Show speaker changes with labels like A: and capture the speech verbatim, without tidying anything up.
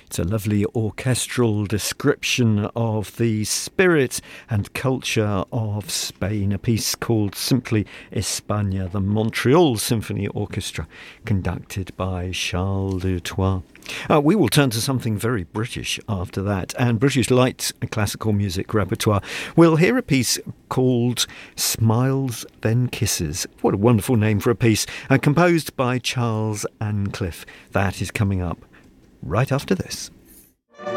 A: It's a lovely orchestral description of the spirit and culture of Spain, a piece called simply España, the Montreal Symphony Orchestra, conducted by Charles Dutoit. Uh, we will turn to something very British after that, and British light classical music repertoire. We'll hear a piece called Smiles Then Kisses. What a wonderful name for a piece, uh, composed by Charles Ancliffe. That is coming up right after this.